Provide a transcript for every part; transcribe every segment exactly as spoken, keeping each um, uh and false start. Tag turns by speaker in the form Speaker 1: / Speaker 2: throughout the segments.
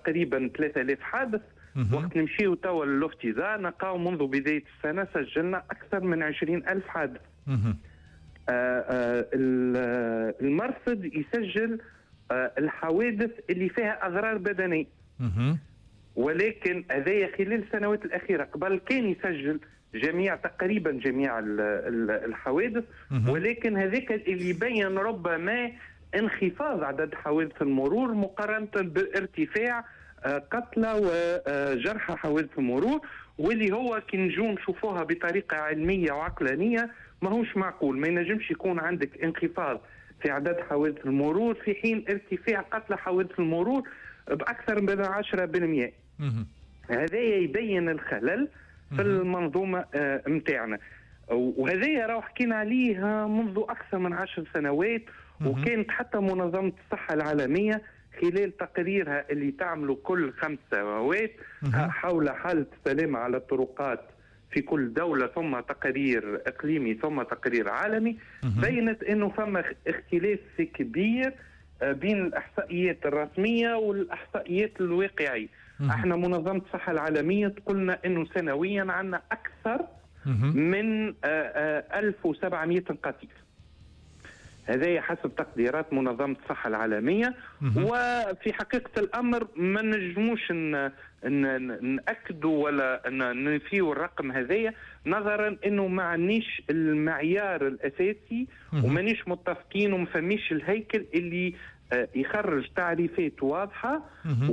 Speaker 1: تقريبا ثلاثة آلاف حادث. وقت نمشيو توا للافتزاء نلقاو منذ بداية السنة سجلنا أكثر من عشرين ألف حادث. آه آه المرصد يسجل آه الحوادث اللي فيها أضرار بدنية، ولكن هذايا خلال السنوات الأخيرة. قبل كان يسجل جميع تقريبا جميع الحوادث، ولكن هذاك اللي يبين ربما انخفاض عدد حوادث المرور مقارنة بارتفاع قتلى وجرحى حوادث المرور، واللي هو كي نجو نشوفوها بطريقة علمية وعقلانية ماهوش معقول. ما ينجمش يكون عندك انخفاض في عدد حوادث المرور في حين ارتفاع قتلى حوادث المرور بأكثر من عشرة بالمئة. هذا يبين الخلل في المنظومة متاعنا، وهذا راهو حكينا عليه منذ أكثر من عشر سنوات. وكانت حتى منظمة الصحة العالمية خلال تقريرها اللي تعمله كل خمس سنوات حول حالة السلامة على الطرقات في كل دولة، ثم تقرير إقليمي ثم تقرير عالمي، بينت أنه فما اختلاف كبير بين الإحصائيات الرسمية والإحصائيات الواقعية. احنا منظمة الصحة العالمية تقولنا أنه سنويا عندنا أكثر من ألف وسبعمئة قتيل. هذا حسب تقديرات منظمة الصحة العالمية. وفي حقيقة الأمر ما نجموش نأكدوا ولا ننفيوا الرقم هذايا، نظرا أنه ما عنيش المعيار الأساسي ومانيش متفقين ومفهميش الهيكل اللي يخرج تعريفات واضحة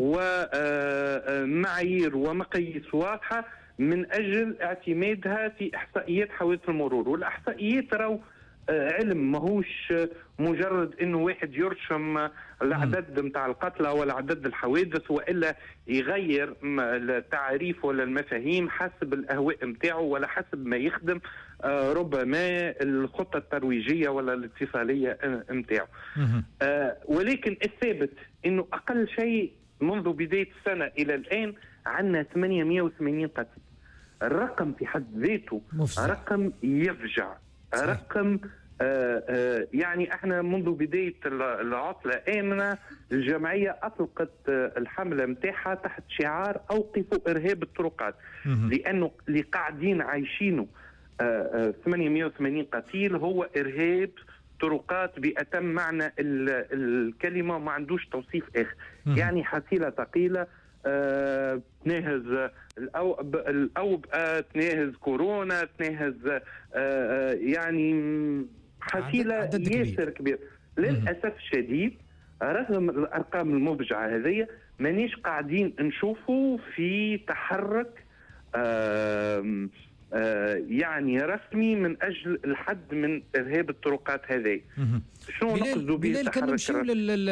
Speaker 1: ومعايير ومقاييس واضحة من أجل اعتمادها في إحصائيات حوادث المرور. والإحصائيات راهو علم، ماهوش مجرد انه واحد يرشم العدد متاع القتلى ولا عدد الحوادث، والا يغير التعريف ولا المفاهيم حسب الاهواء متاعه ولا حسب ما يخدم ربما الخطه الترويجيه ولا الاتصاليه متاعه. ولكن الثابت انه اقل شيء منذ بدايه السنه الى الان عندنا ثمانمئة وثمانين قتيل. الرقم في حد ذاته مفزع. رقم يفجع. صحيح. رقم آآ آآ يعني احنا منذ بداية العطلة آمنة الجمعية أطلقت الحملة متاعها تحت شعار أوقفوا إرهاب الطرقات، لأنه اللي قاعدين عايشينه ثمانمئة وثمانين قتيل هو إرهاب طرقات بأتم معنى الكلمة، ما عندوش توصيف آخر. يعني حصيلة ثقيلة آه، تناهز الأوبئة، تناهز كورونا، تناهز آه، آه، يعني حصيلة ياسر كبير. للأسف الشديد رغم الأرقام المفجعة هذه مانيش قاعدين نشوفوا في تحرك آه آه يعني رسمي من أجل الحد من إرهاب الطرقات هذه. شنو نقصدوا به التحرك؟
Speaker 2: نمشيو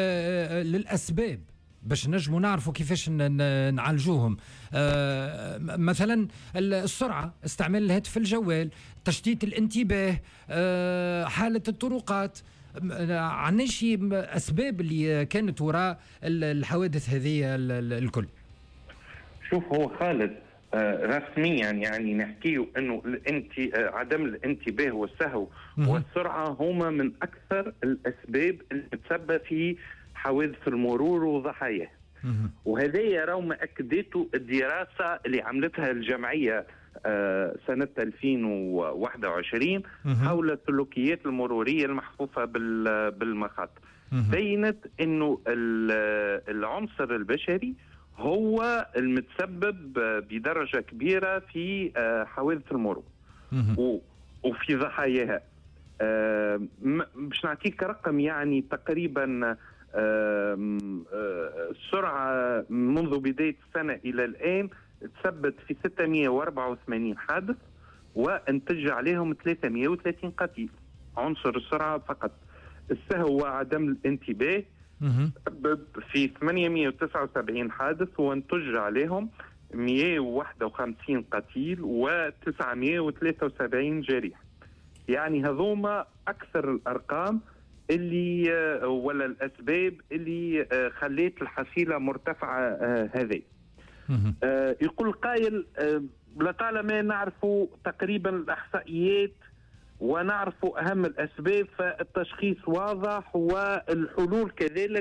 Speaker 2: للأسباب باش نجموا نعرفوا كيفاش نعالجوهم. آه مثلا السرعة، استعمال الهاتف الجوال، تشتيت الانتباه، آه حالة الطرقات. عنا شي أسباب اللي كانت وراء الحوادث هذه الكل؟
Speaker 1: شوف هو خالد، آه رسميا يعني نحكيه انه الانت آه عدم الانتباه والسهو والسرعة هما من اكثر الاسباب اللي تسبب في حوادث المرور وضحاياه. وهذا يراو ما أكدته الدراسة اللي عملتها الجمعية آه سنة ألفين وواحد وعشرين حول السلوكيات المرورية المحفوفة بالمخاطر. بينت أنه العنصر البشري هو المتسبب بدرجة كبيرة في آه حوادث المرور وفي ضحاياها. آه باش نعطيك رقم، يعني تقريبا السرعة منذ بداية السنة إلى الآن تثبت في ستمئة وأربعة وثمانين حادث وانتج عليهم ثلاثمئة وثلاثين قتيل. عنصر السرعة فقط. السهو وعدم الانتباه تسبب في ثمانمئة وتسعة وسبعين حادث وانتج عليهم مئة وواحد وخمسين قتيل وتسعمئة وثلاثة وسبعين جريح. يعني هذوما أكثر الأرقام اللي ولا الأسباب اللي خليت الحصيلة مرتفعة هذه. يقول قائل لطالما نعرفوا تقريبا الإحصائيات ونعرفوا أهم الأسباب فالتشخيص واضح والحلول كذلك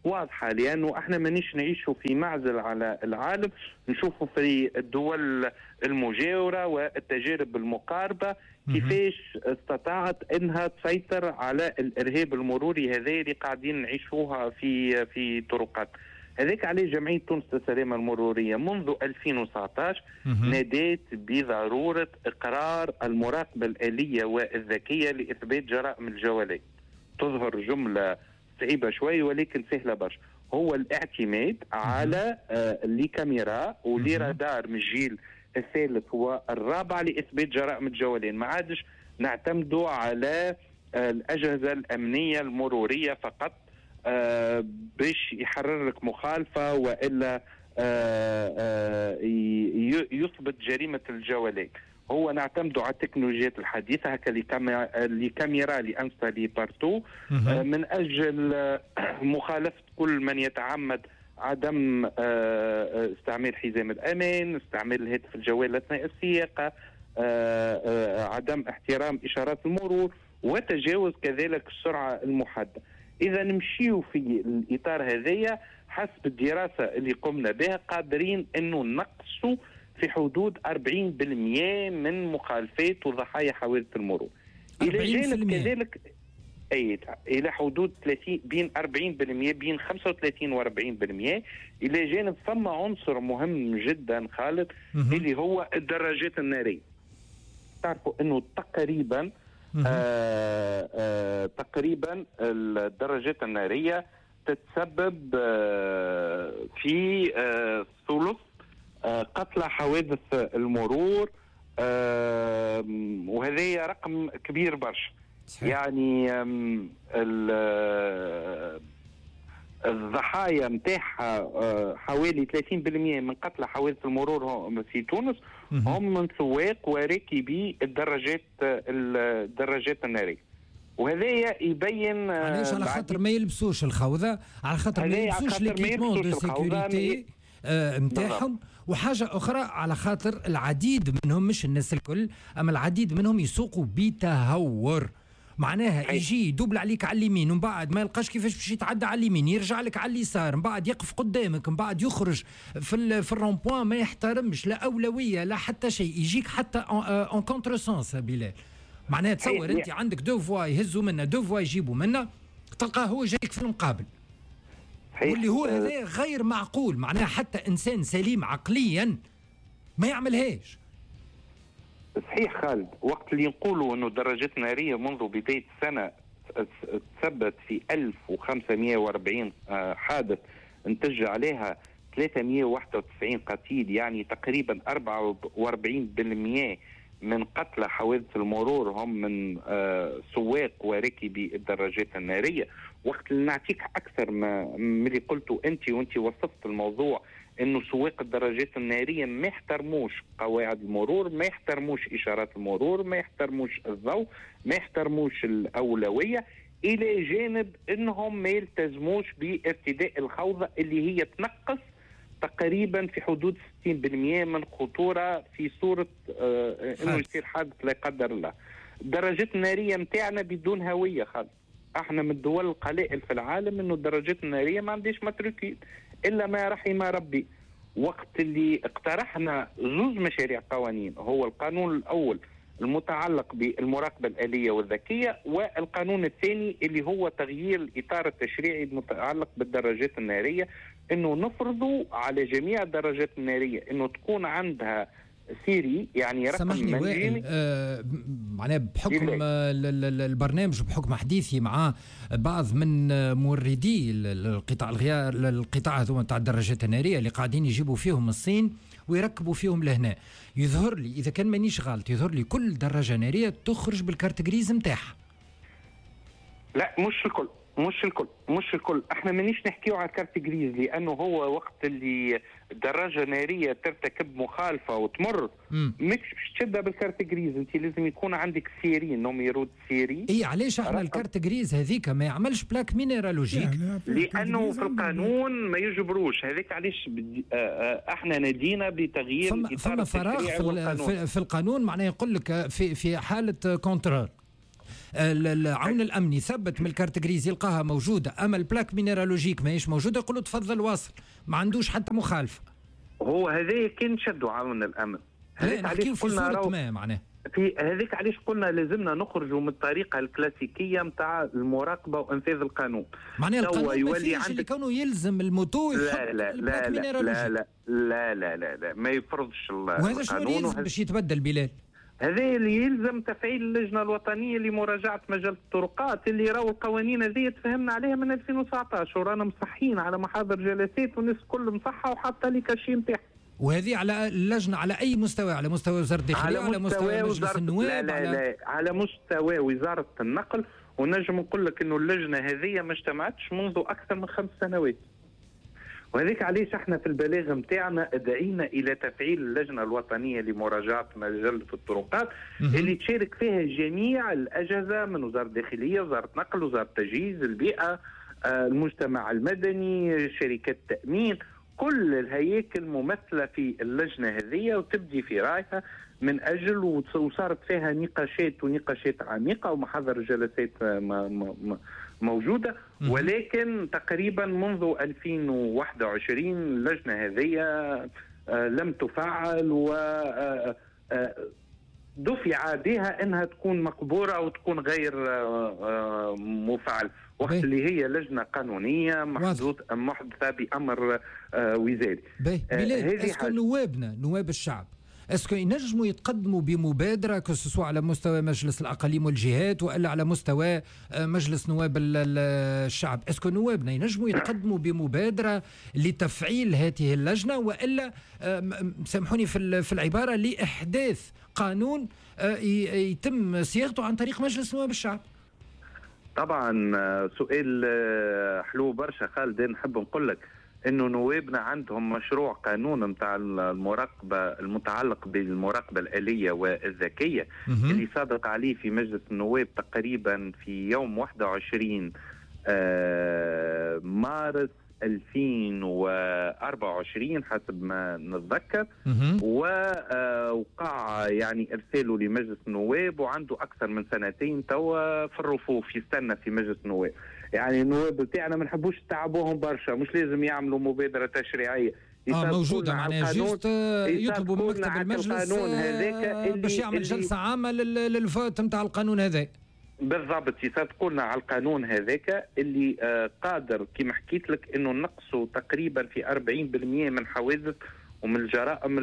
Speaker 1: واضحة، لأنه احنا مانيش نعيشوا في معزل على العالم، نشوفوا في الدول المجاورة والتجارب المقاربة كيفاش استطاعت انها تسيطر على الارهاب المروري هذا اللي قاعدين نعيشوها في في طرقات. هذاك عليه جمعية تونس للسلامة المرورية منذ ألفين وتسعطاش نادت بضرورة إقرار المراقبة الآلية والذكية لإثبات جرائم الجوالات. تظهر جملة صعيبة شوي ولكن سهلة برشا، هو الاعتماد على آه لي كاميرا ولي رادار من الجيل الثالث والرابع لإثبات جرائم الجوالين. ما عادش نعتمدوا على آه الأجهزة الأمنية المرورية فقط آه باش يحرر لك مخالفة وإلا آه آه يثبت جريمة الجوالات. هو نعتمدوا على التكنولوجيات الحديثة هكا لي كاميرا لي انستالي بارتو آه من أجل آه مخالفة كل من يتعمد عدم آه استعمال حزام الأمان، استعمال الهاتف الجوال أثناء السياقة، آه آه عدم احترام إشارات المرور، وتجاوز كذلك السرعة المحددة. إذا نمشيو في الإطار هذايا حسب الدراسة اللي قمنا بها قادرين أنه نقصوا في حدود أربعين بالمئة من مخالفات وضحايا حوادث المرور. إلى جانب كذلك أي إلى حدود ثلاثين بين أربعين بالمئة بين خمسة وثلاثين وأربعين بالمئة. إلى جانب ثم عنصر مهم جدا خالد اللي هو الدراجات النارية. تعرفوا أنه تقريبا آه آه تقريبا الدراجات النارية تتسبب آه في آه ثلث آه قتلى حوادث المرور، آه وهذا رقم كبير برشا. يعني الضحايا متاعها حوالي ثلاثين بالمئة من قتلى حوادث المرور في تونس هم من سواق وراكبي الدراجات الدراجات النارية. وهذا يبين
Speaker 2: علاش؟ على خاطر ما يلبسوش الخوذة، على خاطر ما يلبسوش ليكيبمون دو سيكوريتي نتاعهم. وحاجة أخرى على خاطر العديد منهم، مش الناس الكل، أما العديد منهم يسوقوا بتهور. معناها يجي يدوبل عليك على اليمين ومن بعد ما يلقاش كيفاش باش يتعدى على اليمين، يرجع لك على اليسار، من بعد يقف قدامك، من بعد يخرج في في الرومبوان، ما يحترمش لا أولوية لا حتى شيء، يجيك حتى اون كونتر سونس بلال. معناها تصور انت عندك دو فوا يهزوا منا، دو فوا يجيبوا منا، تلقاه هو جايك في المقابل، واللي هو هذا غير معقول. معناها حتى انسان سليم عقليا ما يعملهاش.
Speaker 1: صحيح خالد، وقت اللي نقولوا انه الدراجات الناريه منذ بدايه السنه تثبت في ألف وخمسمئة وأربعين حادث انتج عليها ثلاثمئة وواحد وتسعين قتيل، يعني تقريبا أربعة وأربعين بالمئة من قتلى حوادث المرور هم من سواق وراكبي الدراجات الناريه. وقت اللي نعطيك اكثر ما من اللي قلته انت وانت وصفت الموضوع، انه سواق الدراجات الناريه ما يحترموش قواعد المرور، ما يحترموش اشارات المرور، ما يحترموش الضوء، ما يحترموش الاولويه، الى جانب انهم ما يلتزموش بارتداء الخوذه اللي هي تنقص تقريبا في حدود ستين بالمئة من خطوره في صوره آه انه يصير حادث لا قدر الله. الدراجات الناريه نتاعنا بدون هويه خالص. احنا من الدول القلائل في العالم انه الدراجات الناريه ما عنديش متروكين الا ما رحم ربي. وقت اللي اقترحنا زوج مشاريع قوانين، هو القانون الاول المتعلق بالمراقبه الاليه والذكيه، والقانون الثاني اللي هو تغيير الاطار التشريعي المتعلق بالدراجات الناريه، انه نفرضوا على جميع الدراجات الناريه انه تكون عندها سيري، يعني رقم
Speaker 2: سامحني وائل، آه معناه بحكم البرنامج وبحكم حديثي مع بعض من موردي القطاع الغيار القطاع هذوما تاع الدراجات الناريه اللي قاعدين يجيبوا فيهم الصين ويركبوا فيهم لهنا، يظهر لي اذا كان مانيش غلط يظهر لي كل دراجه ناريه تخرج بالكارتجريز نتاعها.
Speaker 1: لا مش الكل، مش الكل مش الكل احنا مانيش نحكيو على كارت جريز، لانه هو وقت اللي دراجه ناريه ترتكب مخالفه وتمر مش باش تشدها بالكارت جريز، انت لازم يكون عندك سيري نوميرو سيري.
Speaker 2: اي علاش احنا الكارت جريز هذيك ما يعملش بلاك مينيرالوجيك؟
Speaker 1: لانه في القانون ما يجبروش هذيك. علاش احنا نادينا بتغيير
Speaker 2: فما, فما فراغ في, في, في القانون، معناه يقول لك في في حاله كونترول العون الامني ثبت من الكارت غريز يلقاها موجوده، اما البلاك مينيرالوجيك ماهيش موجوده يقول له تفضل واصل، ما عندوش حتى مخالفه.
Speaker 1: هو هذا كان شدوا عون الامن،
Speaker 2: هذاك نحكيو في صوره ما معناه
Speaker 1: في هذيك علاش قلنا لازمنا نخرجوا من الطريقه الكلاسيكيه نتاع المراقبه وانفاذ القانون.
Speaker 2: معناها القانون ما فيش اللي كونه يلزم الموتو يحط
Speaker 1: لا لا لا لا لا لا لا لا لا لا ما يفرضش القانون.
Speaker 2: وهذا شنو اللي يلزم باش يتبدل بلال؟
Speaker 1: هذا اللي يلزم تفعيل اللجنه الوطنيه لمراجعه مجال الطرقات اللي راهو القوانين هذه تفهمنا عليها من ألفين وتسعطاش ورانا مصحين على محاضر جلسات والناس الكل مصحه وحاطه لي كاشي نتاعها.
Speaker 2: وهذه على اللجنه على اي مستوى؟ على مستوى وزاره الداخليه على, على مستوى مجلس النواب؟
Speaker 1: لا لا, على... لا على مستوى وزاره النقل. ونجم نقول لك انه اللجنه هذه ما اجتمعتش منذ اكثر من خمس سنوات. وهذيك علاش احنا في البلاغ نتاعنا دعينا الى تفعيل اللجنه الوطنيه لمراجعه مجله الطرقات اللي تشارك فيها جميع الاجهزه من وزاره الداخليه، وزاره النقل، وزاره التجهيز، البيئه، المجتمع المدني، شركات التامين، كل الهياكل ممثله في اللجنه هذه وتبدي في رايها من اجل، وصارت فيها نقاشات ونقاشات عميقه ومحاضر جلسات موجوده. ولكن تقريبا منذ ألفين وواحد وعشرين اللجنه هذه لم تفعل و دفع بها انها تكون مقبوره وتكون غير مفعل، وقت اللي هي لجنه قانونيه محدوثه محدثه بامر وزاري.
Speaker 2: بلال، اسكو نوابنا نواب الشعب اسكو ينجموا يتقدموا بمبادره كسوسوا على مستوى مجلس الاقاليم والجهات والا على مستوى مجلس نواب الشعب؟ اسكو نوابنا ينجموا يتقدموا بمبادره لتفعيل هذه اللجنه والا سامحوني في في العباره لاحداث قانون يتم صياغته عن طريق مجلس نواب الشعب؟
Speaker 1: طبعا سؤال حلو برشا خالد. نحب نقول لك انه نوابنا عندهم مشروع قانون نتاع المراقبه المتعلق بالمراقبه الاليه والذكيه اللي صادق عليه في مجلس النواب تقريبا في يوم واحد وعشرين مارس ألفين وأربعة وعشرين حسب ما نتذكر، ووقع يعني ارساله لمجلس النواب وعنده اكثر من سنتين توا في الرفوف يستنى في مجلس النواب. يعني النواب بتاعنا ما نحبوش تعبوهم برشا، مش لازم يعملوا مبادره تشريعيه.
Speaker 2: اه موجوده معناها جوست يطلبوا من مكتب المجلس باش يعمل جلسه عامه للفوت نتاع القانون هذا.
Speaker 1: بالضبط، يصدقوا لنا على القانون هذاك اللي آه قادر كما حكيت لك انه نقصوا تقريبا في أربعين بالمئة من حوادث ومن الجرائم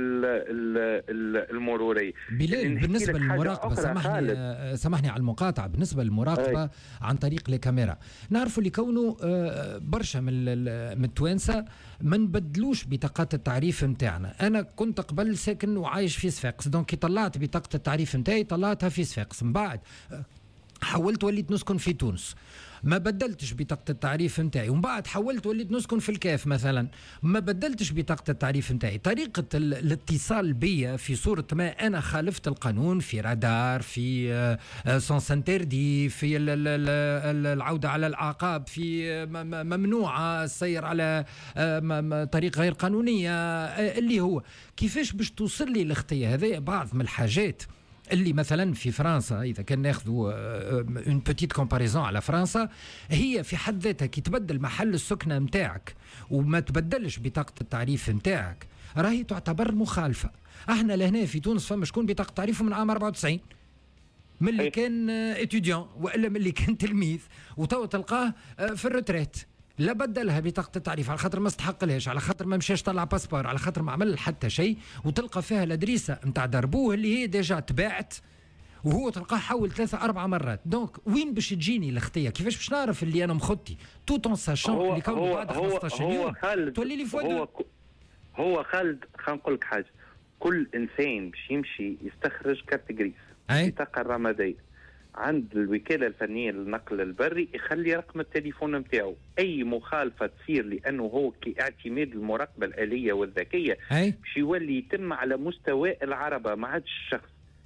Speaker 1: المروريه.
Speaker 2: بلال، بالنسبه للمراقبه سامحني آه سامحني على المقاطعه، بالنسبه للمراقبه أي. عن طريق الكاميرا نعرفوا اللي كونه آه برشا من من التوانسه ما نبدلوش بطاقات التعريف نتاعنا. انا كنت قبل ساكن وعايش في صفاقس، دونك طلعت بطاقه التعريف نتاعي طلعتها في صفاقس، من بعد آه حولت وليت نسكن في تونس ما بدلتش بطاقة التعريف نتاعي، ومن بعد حولت وليت نسكن في الكاف مثلا ما بدلتش بطاقة التعريف نتاعي. طريقة الاتصال بيا في صورة ما أنا خالفت القانون في رادار، في سونس انتردي، في العودة على العقاب، في ممنوعة السير على طريق غير قانونية، اللي هو كيفاش باش توصل لي الخطية هذه؟ بعض من الحاجات اللي مثلا في فرنسا اذا كان ناخذوا اون بوتيت كومباريزون على فرنسا، هي في حد ذاتها كي تبدل محل السكنه نتاعك وما تبدلش بطاقه التعريف نتاعك راهي تعتبر مخالفه. احنا لهنا في تونس فما شكون بطاقه تعريفه من عام أربعة وتسعين من اللي كان اتيديون والا من اللي كان تلميذ وتو تلقاه في الريتريت، لا بدلها بطاقة التعريف على خاطر ما استحق لهاش، على خاطر ما مشاش طلع باسبور، على خاطر ما عمل حتى شيء، وتلقى فيها الادريسه نتاع دربوه اللي هي ديجا تباعت وهو تلقاه حول ثلاثة أربعة مرات. دونك وين باش تجيني الخطية؟ كيفاش باش نعرف اللي أنا مخطي توت اون ساشون اللي كون بعد خمسطاش يوم تولي لي فوق؟
Speaker 1: هو هو خالد خلينا نقول لك حاجة، كل إنسان باش يمشي يستخرج كارت غريس بطاقة الرمادية عند الوكالة الفنية للنقل البري يخلي رقم التليفون نتاعو. أي مخالفة تصير لأنه هو كاعتماد المراقبة الآلية والذكية باش يولي يتم على مستوى العربة، ما عادش الشخص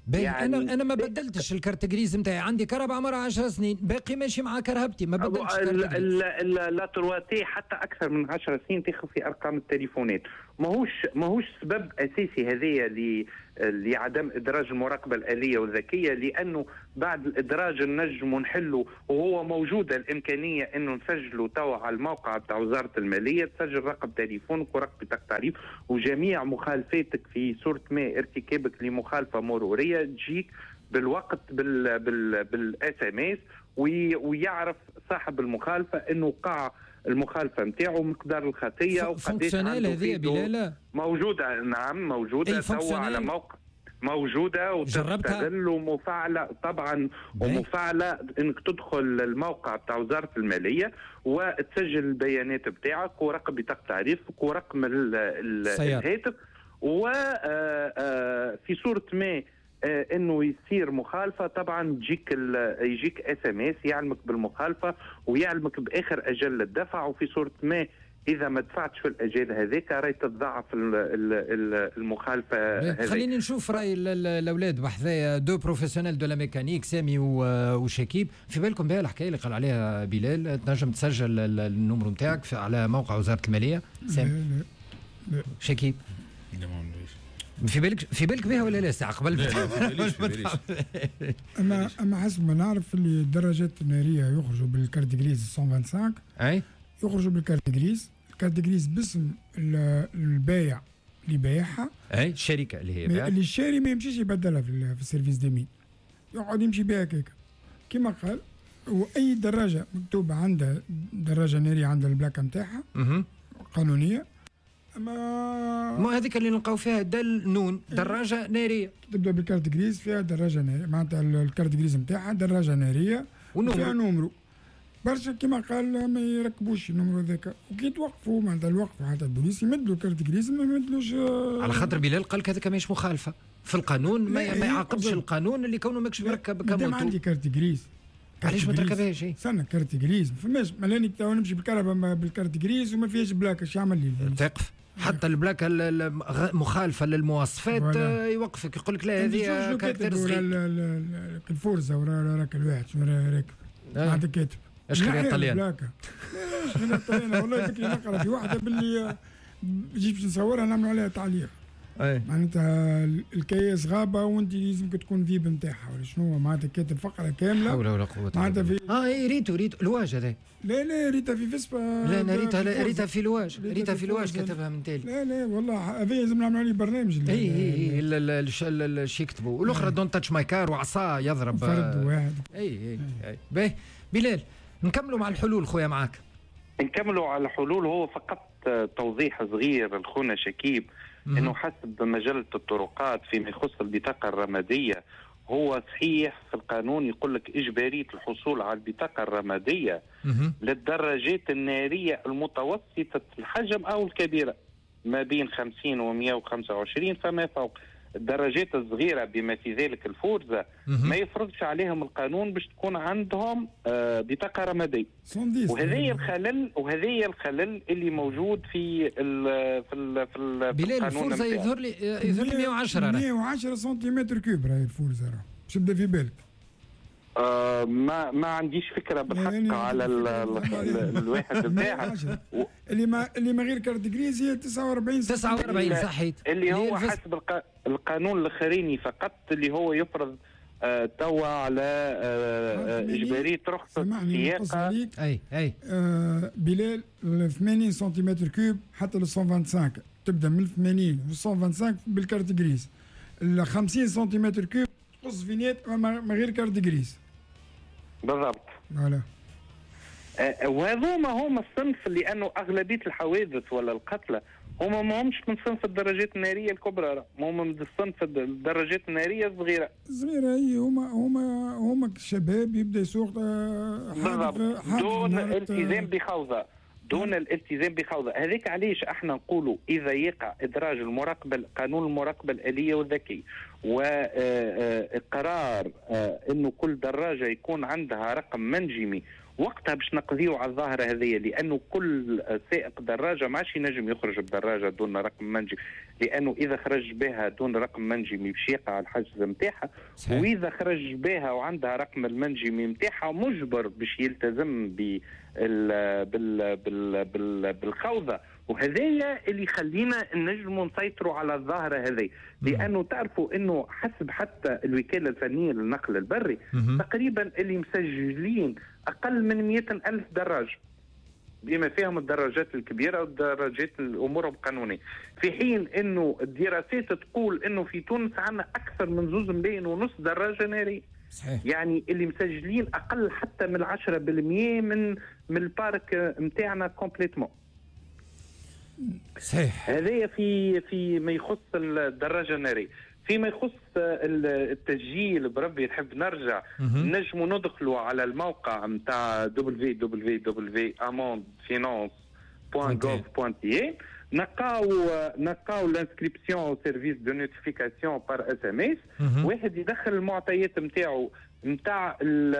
Speaker 2: يعني انا انا ما بدلتش الكارت جريز نتاعي، عندي كهرباء عمرها عشر سنين باقي ماشي مع كرهبتي، ما بدلتش كارت جريز.
Speaker 1: لا ترواتي حتى اكثر من عشر سنين تاخذ في ارقام التليفونات، ماهوش ماهوش سبب اساسي هذايا لعدم ادراج المراقبه الاليه والذكيه، لانه بعد الادراج نجم نحلوا، وهو موجوده الامكانيه انه نسجلوا توا على الموقع بتاع وزاره الماليه، تسجل رقم تليفونك ورقم بطاقه تعريف، وجميع مخالفاتك في صوره ما ارتكابك لمخالفه مروريه تجيك بالوقت بال بال بالاس ام اس، ويعرف صاحب المخالفه انه وقع المخالفه نتاعو، مقدار الخطيه
Speaker 2: وقديش عنده.
Speaker 1: موجوده، نعم موجوده توا على موقع، موجوده وتستغل ومفعله طبعا، ومفعله انك تدخل الموقع بتاع وزاره الماليه وتسجل البيانات بتاعك ورقم بطاقه تعريفك ورقم الهاتف، وفي صوره ما انه يصير مخالفه طبعا تجيك يجيك اس ام اس يعلمك بالمخالفه ويعلمك باخر اجل الدفع، وفي صوره ما اذا ما دفعتش في الاجال هذاك راهي تتضاعف المخالفه هذيك.
Speaker 2: خليني نشوف راي الاولاد بحذايا دو بروفيسيونيل دو لا ميكانيك سامي وشكيب. في بالكم بها الحكايه اللي قال عليها بلال، تنجم تسجل النمر نتاعك على موقع وزاره الماليه؟ سامي لا لا شكيب لا ما في بالك في بالك بها ولا لا ساعه قبل؟
Speaker 3: لا لا ما باليش ما باليش.
Speaker 4: اما اما حسب ما نعرف اللي الدراجات الناريه يخرجوا بالكارت جريز مئة وخمسة وعشرين،
Speaker 2: اي
Speaker 4: يخرجوا بالكارت جريز، الكارت جريز باسم البايع اللي بايعها،
Speaker 2: اي الشركه اللي هي بايع،
Speaker 4: اللي الشاري ما يمشيش يبدلها في, في السيرفيس ديمين، يقعد يمشي بها هكاك كما قال. واي دراجه مكتوبه عندها دراجه ناريه عندها البلاكه نتاعها قانونيه، اما
Speaker 2: مو هذيك اللي نلقاو فيها دل نون دراجه ناريه،
Speaker 4: تبدا بالكارت جريز فيها دراجه ناريه، معناتها الكارت جريز نتاعها دراجه ناريه وفيها نومرو. برشا كما قال ما يركبوش النومرو ذاك، وكي توقفوا معناتها الوقف حتى البوليس يمدوا الكارت جريز، ما يمدلوش
Speaker 2: على خاطر بلال قال لك هذاك ماهيش مخالفه في القانون، ما, ما يعاقبش القانون اللي كونه ماكش مركب كموتو.
Speaker 4: عندي كارت جريز
Speaker 2: علاش ما تركبهاش؟
Speaker 4: استنى كارت جريز ما فماش، مالاني تو نمشي بالكهرباء بالكارت جريز وما فيهاش بلاكه، اش يعمل لي؟
Speaker 2: تقف حتى البلاكه مخالفه للمواصفات يوقفك يقول لك لا هذه كاركتيرستيك
Speaker 4: الفورزا ورا راك الواحد شنو راكب هذا كاتب
Speaker 2: اش خلي الطليان؟
Speaker 4: بلاكه اش خلي الطليان والله ذيك نقرا في واحده باللي جيت باش نصورها نعملوا عليها تعليق، معناتها الكياس غابه وانت لازمك تكون فيب نتاعها ولا شنو، معناتها كاتب فقره كامله
Speaker 2: حول ولا قوه
Speaker 4: معناتها في
Speaker 2: اه اي ريتو ريتو الواج هذا.
Speaker 4: لا لا ريتها في فيسبا،
Speaker 2: لا انا ريتها ريتها في الواج، ريتها في الواج كتبها من تالي.
Speaker 4: لا لا والله هذا لازم نعملوا عليه برنامج.
Speaker 2: اي اي اي ايش يكتبوا، والاخرى دون تاتش ماي كار وعصا يضرب
Speaker 4: فرد واحد.
Speaker 2: اي اي اي باهي بلال نكملوا مع الحلول خويا معاك.
Speaker 1: نكملوا على الحلول. هو فقط توضيح صغير لخونا شكيب انه حسب مجله الطرقات فيما يخص البطاقه الرماديه، هو صحيح في القانون يقول لك اجباريه الحصول على البطاقه الرماديه للدراجات الناريه المتوسطه الحجم او الكبيره ما بين خمسين و مئة وخمسة وعشرين فما فوق. الدراجات الصغيره بما في ذلك الفورزا ما يفرضش عليهم القانون باش تكون عندهم آه بطاقه رماديه، وهذه الخلل وهذه الخلل اللي موجود في ال في ال في, ال
Speaker 2: في القانون. الفورزا يظهر لي يظهر لي مئة وعشرة
Speaker 4: مئة وعشرة سنتيمتر كوب راهي الفورزا، راه باش تبدا في بالك.
Speaker 1: آه ما ما عنديش فكره بالحق يعني على ال ال الواحد بتاعها
Speaker 4: اللي ما اللي ما غير كارت جريز هي تسعة وأربعين
Speaker 2: تسعة وأربعين صحيت،
Speaker 1: اللي هو حسب القانون الاخريني فقط اللي هو يفرض آه توا على آه اجباريه رخصه السياقه.
Speaker 2: اي اي
Speaker 4: آه بلال ثمانين سنتيمتر كوب حتى ل مئة وخمسة وعشرين تبدا من ثمانين و مئة وخمسة وعشرين بالكارت جريز، ال خمسين سنتيمتر كوب تقص فينيت ما غير كارت جريز
Speaker 1: بالضبط.
Speaker 4: فوالا
Speaker 1: آه وهذوما هما الصنف، لانه اغلبيه الحوادث ولا القتلى هما ما همش من صنف الدراجات الناريه الكبرى، هما من صنف الدراجات الناريه الصغيره.
Speaker 4: الصغيره هي هما هما هما شباب يبدا يسوق
Speaker 1: بالضبط دون الالتزام بخوذه، دون الالتزام بخوذه. هذيك علاش احنا نقولوا اذا يقع ادراج المراقبه قانون المراقبه الاليه والذكيه واقرار انه كل دراجه يكون عندها رقم منجمي وقتها باش نقضيو على الظاهره هذه، لانه كل سائق دراجه ما عادش ينجم يخرج بدراجه دون رقم منجم، لانه اذا خرج بها دون رقم منجمي باش يقع الحجز نتاعها، واذا خرج بها وعندها رقم المنجمي نتاعها مجبر باش يلتزم بال بال بال بال بالخوذه. وهذايا اللي يخلينا نجموا نسيطروا على الظاهره هذه، لانه تعرفوا انه حسب حتى الوكاله الفنيه للنقل البري تقريبا اللي مسجلين اقل من مئة ألف دراج، بما فيهم الدراجات الكبيره والدراجات الامور القانونيه، في حين انه الدراسات تقول انه في تونس عندنا اكثر من زوز ملايين ونص دراجه ناريه.
Speaker 2: صحيح.
Speaker 1: يعني اللي مسجلين اقل حتى من عشرة بالمئة من من البارك نتاعنا كومبليتمون.
Speaker 2: صحيح.
Speaker 1: هذايا في في ما يخص الدراجه الناريه. فيما يخص التسجيل بربي نحب نرجع نجموا ندخلوا على الموقع نتاع دبليو دبليو دبليو دوت اموند فينانس دوت جوف دوت تي نلقاو نلقاو الانسكريبسيون او سيرفيس دو نوتيفيكاسيون بار اس ام اس، واحد يدخل المعطيات نتاعو نتاع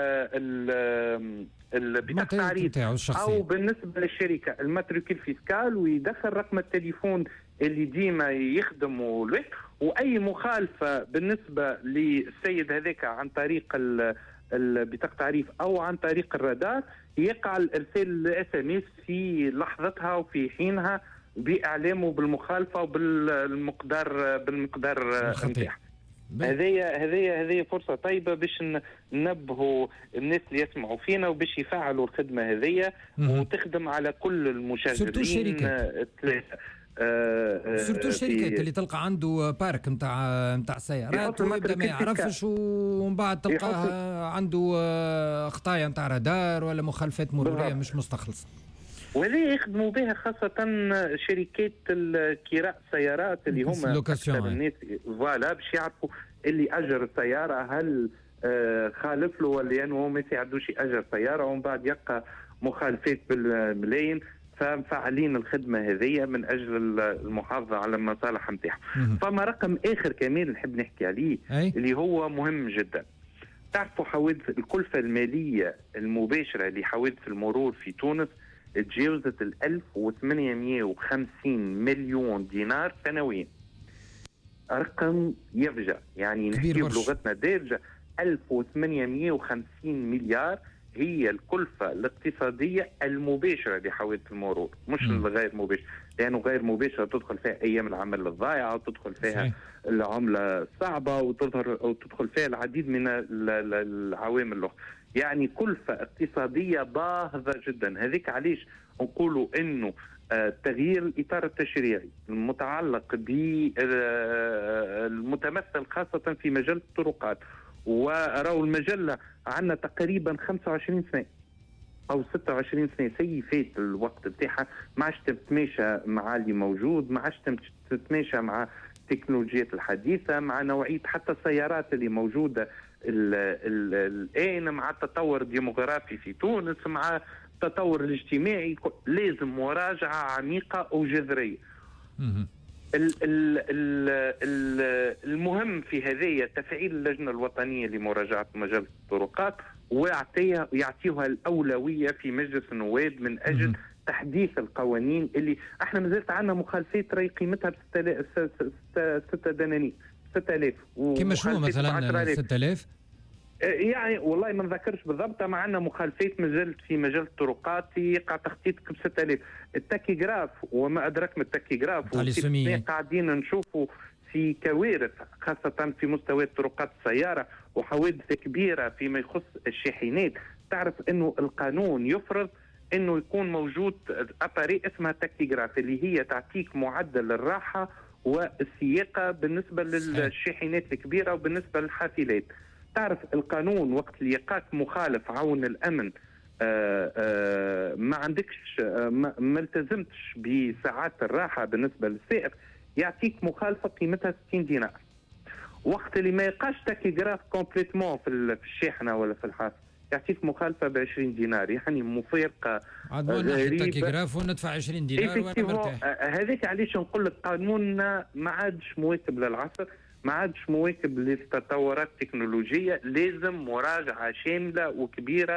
Speaker 1: بطاقة تعريف او بالنسبه للشركه الماتريكول فيسكال، ويدخل رقم التليفون اللي ديما يخدموا له، واي مخالفه بالنسبه للسيد هذاك عن طريق بطاقة تعريف او عن طريق الرادار يقع الارسال الاس ام اس في لحظتها وفي حينها باعلامه بالمخالفه وبالمقدار بالمقدار نتاعها. هذه هذه هذه فرصه طيبه باش ننبهوا الناس اللي يسمعوا فينا وباش يفعلوا الخدمه هذه وتخدم على كل المشغلين الثلاثه.
Speaker 2: سورتو الشركات اللي تلقى عنده بارك نتاع نتاع سيارات ويبدا ما يعرفش ومن بعد تلقاه عنده خطايا نتاع رادار ولا مخالفات مروريه مش مستخلصه.
Speaker 1: وهذه يخدموا بها خاصة شركات الكراء السيارات اللي هما أكثر الناس فوالا باش يعرفوا اللي أجر السيارة هل خالف له ولا يعني هو ما يعدوش أجر سيارة ومن بعد يبقى مخالفات بالملايين. فمفعلين الخدمة هذه من أجل المحافظة على المصالح نتاعهم. فما رقم آخر كمان نحب نحكي عليه
Speaker 2: أي؟
Speaker 1: اللي هو مهم جدا. تعرفوا حوادث الكلفة المالية المباشرة لحوادث المرور في تونس تجاوزت ال ألف وثمانمئة وخمسين مليون دينار سنويا. رقم يفجع، يعني نحكي بلغتنا دارجة ألف وثمانمئة وخمسين مليار هي الكلفة الاقتصادية المباشرة لحوادث المرور، مش الغير مباشرة، لأنه يعني غير مباشرة تدخل فيها أيام العمل الضائعة وتدخل فيها صحيح. العملة الصعبة وتظهر أو تدخل فيها العديد من العوامل الأخرى. يعني كلفة اقتصادية باهظة جدا. هذيك علاش نقولوا انه تغيير الاطار التشريعي المتعلق بالمتمثل خاصة في مجال الطرقات، وراو المجلة عندنا تقريبا خمسة وعشرين سنة او ستة وعشرين سنة سي فات الوقت بتاعها، ما عادش تتماشى مع اللي موجود، ما عادش تتماشى مع التكنولوجيات الحديثة، مع نوعية حتى السيارات اللي موجودة الآن، مع التطور الديموغرافي في تونس، مع التطور الاجتماعي. لازم مراجعة عميقة وجذرية. المهم في هذه تفعيل اللجنة الوطنية لمراجعة مجال الطرقات ويعطيها الأولوية في مجلس النواب من أجل تحديث القوانين اللي احنا مازالت عندنا مخالفات راهي قيمتها ب ستة دنانير ستة آلاف.
Speaker 2: كما شنو مثلا ستة آلاف؟
Speaker 1: يعني والله ما نذكرش بالضبط، ما عندنا مخالفات مازالت في مجال الطرقات يقع تخطيط ب ستة آلاف. التاكيغراف وما ادراك من التاكيغراف قاعدين نشوفوا في كوارث خاصة في مستوى طرقات السيارة وحوادث كبيرة فيما يخص الشاحنات. تعرف انه القانون يفرض انه يكون موجود اباري اسمها تاكيغراف اللي هي تعطيك معدل الراحة والسياقة بالنسبة للشاحنات الكبيرة وبالنسبة للحافلات. تعرف القانون وقت اللي يلقاك مخالف عون الامن آآ آآ ما عندكش ما, ما التزمتش بساعات الراحه بالنسبه للسائق يعطيك مخالفه قيمتها ستين دينار. وقت اللي ما يلقاش تاكيغراف كومبليتمون في الشاحنه ولا في الحافه يعطيك مخالفه ب عشرين دينار. يعني مفارقه
Speaker 2: غريبه. التاكيغراف وندفع عشرين دينار وانا مرتاح.
Speaker 1: هذيك علاش نقول لك قانوننا ما عادش مواكب للعصر، ما عادش مواكب للتطورات التكنولوجية. لازم مراجعة شاملة وكبيرة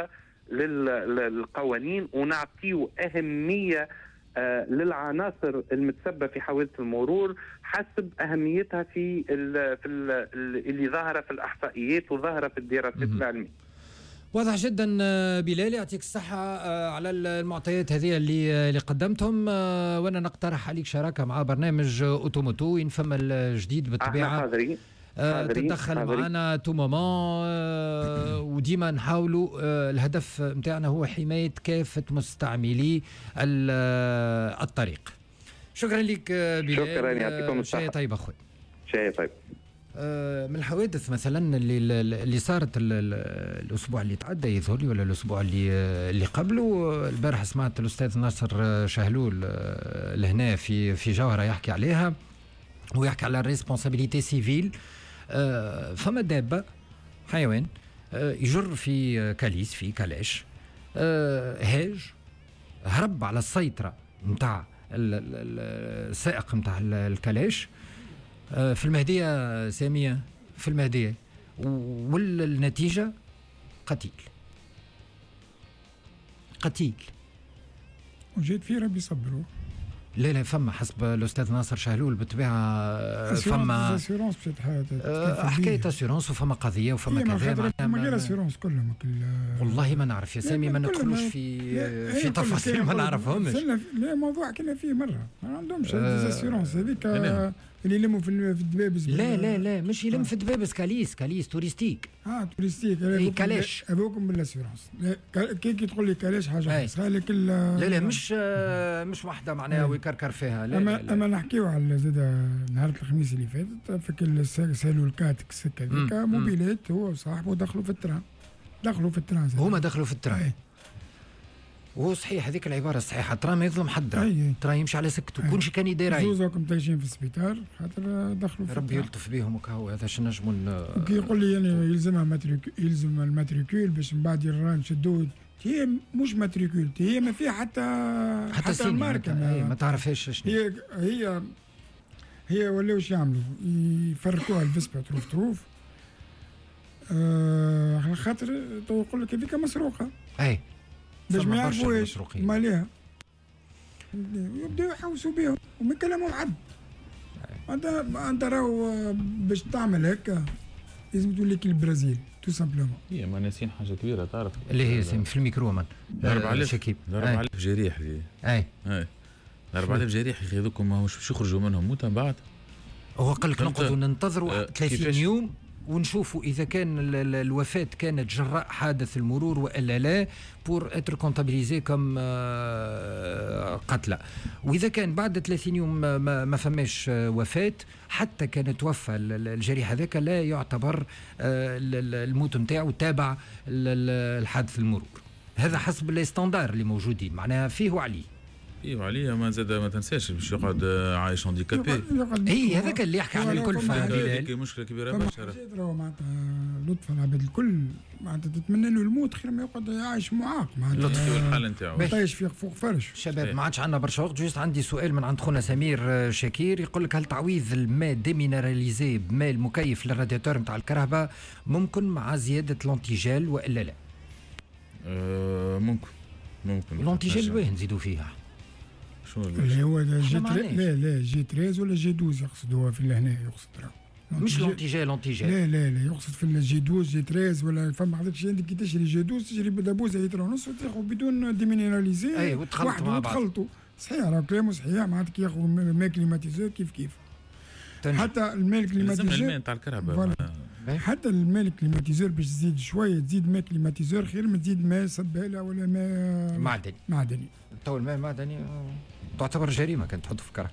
Speaker 1: للقوانين ونعطيه أهمية للعناصر المتسبة في حوادث المرور حسب أهميتها في ال في ال اللي ظاهرة في الإحصائيات وظاهرة في الدراسات العلمية.
Speaker 2: واضح جدا بلال، يعطيك الصحة على المعطيات هذه اللي اللي قدمتهم، وانا نقترح عليك شراكة مع برنامج اوتوموتو وين فما الجديد بالطبيعة تتدخل معنا تو مومون، وديما نحاولوا الهدف نتاعنا هو حماية كافة مستعملي الطريق. شكرا لك بلال.
Speaker 1: شكرا، يعطيكم الصحة.
Speaker 2: شيء طيب اخوي.
Speaker 1: شيء طيب.
Speaker 2: من الحوادث مثلا اللي اللي صارت الاسبوع اللي تعدى يظهر لي ولا الاسبوع اللي اللي قبله، البارح سمعت الاستاذ ناصر شهلول لهنا في في جوهره يحكي عليها ويحكي على الريسبونسابيلتي سيفيل. فما دابه حيوان يجر في كاليس في كلاش هاج هرب على السيطره نتاع السائق نتاع الكلاش في المهدية سامية، في المهدية، والنتيجة قتيل قتيل
Speaker 4: وجيت فيه ربي يصبروا.
Speaker 2: لا لا فما حسب الأستاذ ناصر شهلول بالطبيعة فما حكاية أسيرونس وفما قضية وفما كذا.
Speaker 4: ما غير أسيرونس كلهم
Speaker 2: والله ما نعرف يا سامي، ما ندخلوش في في تفاصيل ما نعرفهمش.
Speaker 4: لا موضوع كنا فيه مرة ما عندهمش أسيرونس هذيك اللي يلموا في الدبابز.
Speaker 2: لا لا لا مش يلم في الدبابز، كاليس كاليس توريستيك.
Speaker 4: اه توريستيك
Speaker 2: اي كلاش
Speaker 4: ابوكم بالاسيرونس. كي كي تقول لي كلاش حاجه خاصها لك.
Speaker 2: لا لا مش آه مش وحده معناها ويكركر فيها. لا
Speaker 4: اما
Speaker 2: لا لا.
Speaker 4: اما نحكيو على زاد نهار الخميس اللي فات فك سالوا الكاتكس هذيك موبيلات هو وصاحبه دخلوا في التران دخلوا في التران
Speaker 2: هما دخلوا في التران. وهو صحيح هذيك العباره الصحيحه، ترى ما يظلم حد، ترى يمشي على سكته كلشي كان يدير.
Speaker 4: زوزكم تايشين في السبيطار خاطر دخلوا في
Speaker 2: ربي يلطف بهم وكهو. هذا شنو نجموا
Speaker 4: كي يقول لي يعني يلزمها ماتريكول، يلزم الماتريكول باش من بعد يران شدوه. هي مش ماتريكول، هي ما فيها حتى
Speaker 2: حتى, حتى الماركه ما, ما تعرفهاش شنو
Speaker 4: هي. هي هي ولاو واش يعملوا يفركوها الفيسبا تروف تروف آه على خاطر تو يقول لك هذيك مسروقه.
Speaker 2: اي
Speaker 4: باش ما يعرفوش مالها يبداو يحوسوا بهم ومن كلامهم عد. انت انت راهو باش تعمل هكا لازم تقول لك البرازيل تو سامبلومون.
Speaker 3: هي ما ناسين حاجه كبيره تعرف
Speaker 2: اللي هي في الميكرو من
Speaker 3: أربعة آلاف شكيب أربعة آلاف جريح.
Speaker 2: اي
Speaker 3: اي أربعة آلاف جريح يا اخي هذوكم ماهوش باش يخرجوا منهم موتا بعد.
Speaker 2: هو قال لك نقعدوا ننتظروا ثلاثين يوم ونشوفوا إذا كان الوفاة كانت جراء حادث المرور وإلا لا بور اتر كونتابيليزي كم قتلى. وإذا كان بعد ثلاثين يوم ما فماش وفاة حتى كان توفى الجريح هذاك لا يعتبر الموت نتاعو تابع الحادث المرور. هذا حسب الاستاندار اللي موجودين معناها فيه وعليه.
Speaker 3: ايوه عليا ما زاد ما تنساش باش يقعد عايش هانديكابي.
Speaker 2: اي هذاك اللي يحكي على الكلفه
Speaker 3: هذيك مشكله كبيره برشا.
Speaker 4: معناتها لطف العباد الكل معناتها تتمنى له الموت خير ما يقعد عايش معاق. معناتها
Speaker 3: لطفي والحال نتاعو
Speaker 4: طايش في فوق فرش.
Speaker 2: شباب ما عادش عندنا برشا وقت. جوست عندي سؤال من عند خونا سمير شاكير يقول لك هل تعويض الماء ديمينراليزي بماء المكيف للرادياتور نتاع الكهرباء ممكن مع زياده لونتيجيل والا لا؟
Speaker 3: أه ممكن ممكن
Speaker 2: لونتيجيل وين نزيدوا فيها؟
Speaker 4: اللي هو جي لا لا جي ثلاثة ولا جي اثناشر يقصد هو في لهنا يقصد راه
Speaker 2: مش لونتيجيل لونتيجيل
Speaker 4: لا لا لا يقصد في الجي اثناشر جي ثلاثة ولا فما حضرتك شي عندك كي تشري جي اثناشر تشري بدابوزه لتر ونص وتاخذ بدون ديمينراليزي.
Speaker 2: اي وتخلطوا مع بعض.
Speaker 4: تخلطوا صحيح راه كلامه صحيح معناتها كي ياخذوا ماء كليماتيزور كيف كيف تنجي. حتى الماء الكليماتيزور
Speaker 3: الماء نتاع الكهرباء
Speaker 4: حتى الماء الكليماتيزور باش تزيد شويه تزيد ماء كليماتيزور خير من تزيد ماء سباله ولا ماء
Speaker 2: معدني
Speaker 4: معدني.
Speaker 2: تو الماء المعدني تعتبر جريمه كانت تحط في الكهرباء.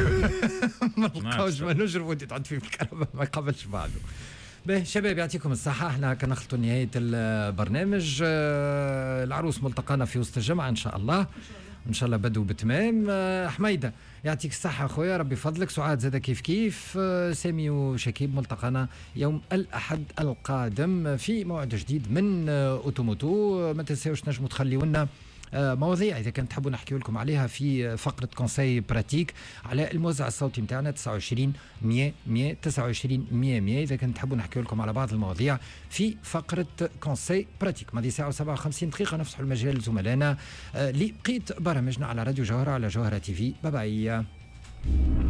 Speaker 2: ما نلقاوش ما نجربوا انت تحط فيه في الكهرباء ما يقبلش بعده. باهي شباب يعطيكم الصحه. احنا كنخلطوا نهايه البرنامج. العروس ملتقانا في وسط الجمعه ان شاء الله ان شاء الله بدو بتمام. حميده يعطيك الصحه اخويا ربي فضلك. سعاد زاد كيف كيف. سامي وشكيب ملتقانا يوم الاحد القادم في موعد جديد من اوتوموتو. ما تنساوش نجموا تخليوا لنا مواضيع اذا كنت تحبوا نحكي لكم عليها في فقره كونساي براتيك على الموزع الصوتي نتاعنا تسعة وعشرين مية مية تسعة وعشرين مية مية. اذا كنت تحبوا نحكي لكم على بعض المواضيع في فقره كونساي براتيك. ماضي ساعه وسبعة وخمسين دقيقه نفتحوا المجال لزملائنا لبقيه برامجنا على راديو جوهره على جوهره تي في. باي باي.